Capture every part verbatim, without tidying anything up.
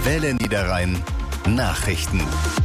Welle Niederrhein Nachrichten.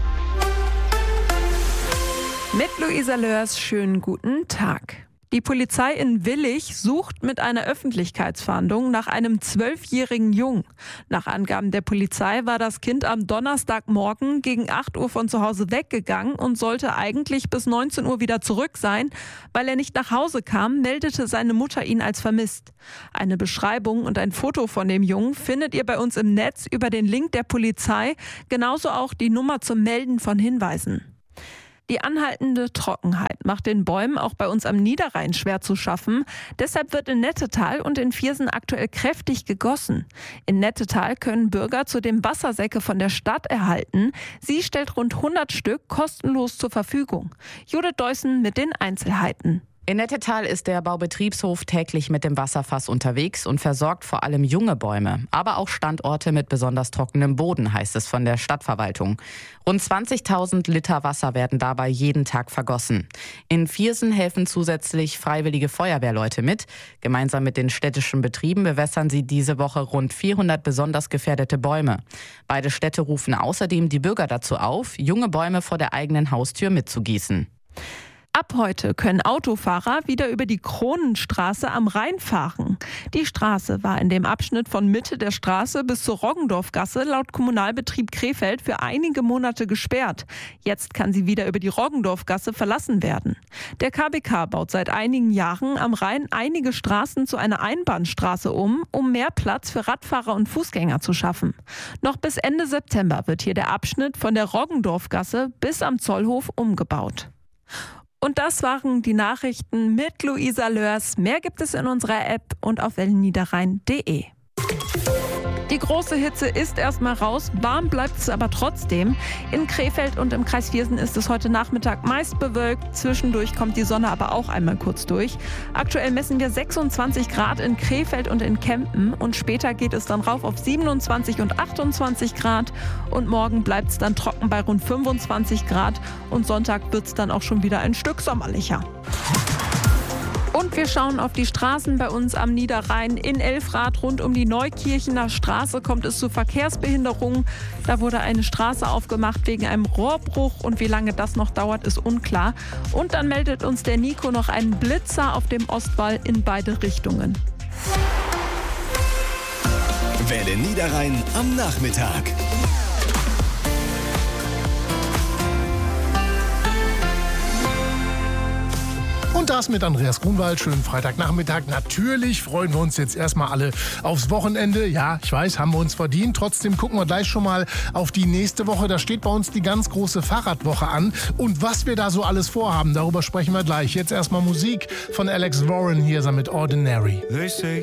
Mit Luisa Löhrs, schönen guten Tag. Die Polizei in Willich sucht mit einer Öffentlichkeitsfahndung nach einem zwölfjährigen Jungen. Nach Angaben der Polizei war das Kind am Donnerstagmorgen gegen acht Uhr von zu Hause weggegangen und sollte eigentlich bis neunzehn Uhr wieder zurück sein. Weil er nicht nach Hause kam, meldete seine Mutter ihn als vermisst. Eine Beschreibung und ein Foto von dem Jungen findet ihr bei uns im Netz über den Link der Polizei, genauso auch die Nummer zum Melden von Hinweisen. Die anhaltende Trockenheit macht den Bäumen auch bei uns am Niederrhein schwer zu schaffen. Deshalb wird in Nettetal und in Viersen aktuell kräftig gegossen. In Nettetal können Bürger zudem Wassersäcke von der Stadt erhalten. Sie stellt rund hundert Stück kostenlos zur Verfügung. Judith Deussen mit den Einzelheiten. In Nettetal ist der Baubetriebshof täglich mit dem Wasserfass unterwegs und versorgt vor allem junge Bäume, aber auch Standorte mit besonders trockenem Boden, heißt es von der Stadtverwaltung. Rund zwanzigtausend Liter Wasser werden dabei jeden Tag vergossen. In Viersen helfen zusätzlich freiwillige Feuerwehrleute mit. Gemeinsam mit den städtischen Betrieben bewässern sie diese Woche rund vierhundert besonders gefährdete Bäume. Beide Städte rufen außerdem die Bürger dazu auf, junge Bäume vor der eigenen Haustür mitzugießen. Ab heute können Autofahrer wieder über die Kronenstraße am Rhein fahren. Die Straße war in dem Abschnitt von Mitte der Straße bis zur Roggendorfgasse laut Kommunalbetrieb Krefeld für einige Monate gesperrt. Jetzt kann sie wieder über die Roggendorfgasse verlassen werden. Der K B K baut seit einigen Jahren am Rhein einige Straßen zu einer Einbahnstraße um, um mehr Platz für Radfahrer und Fußgänger zu schaffen. Noch bis Ende September wird hier der Abschnitt von der Roggendorfgasse bis am Zollhof umgebaut. Und das waren die Nachrichten mit Luisa Löhrs. Mehr gibt es in unserer App und auf wellenniederrhein punkt de. Die große Hitze ist erstmal raus, warm bleibt es aber trotzdem. In Krefeld und im Kreis Viersen ist es heute Nachmittag meist bewölkt. Zwischendurch kommt die Sonne aber auch einmal kurz durch. Aktuell messen wir sechsundzwanzig Grad in Krefeld und in Kempen. Und später geht es dann rauf auf siebenundzwanzig und achtundzwanzig Grad. Und morgen bleibt es dann trocken bei rund fünfundzwanzig Grad. Und Sonntag wird es dann auch schon wieder ein Stück sommerlicher. Und wir schauen auf die Straßen bei uns am Niederrhein. In Elfrath rund um die Neukirchener Straße kommt es zu Verkehrsbehinderungen. Da wurde eine Straße aufgemacht wegen einem Rohrbruch und wie lange das noch dauert, ist unklar. Und dann meldet uns der Nico noch einen Blitzer auf dem Ostwall in beide Richtungen. Welle Niederrhein am Nachmittag. Und das mit Andreas Grunwald. Schönen Freitagnachmittag. Natürlich freuen wir uns jetzt erstmal alle aufs Wochenende. Ja, ich weiß, haben wir uns verdient. Trotzdem gucken wir gleich schon mal auf die nächste Woche. Da steht bei uns die ganz große Fahrradwoche an. Und was wir da so alles vorhaben, darüber sprechen wir gleich. Jetzt erstmal Musik von Alex Warren. Hier ist er mit Ordinary.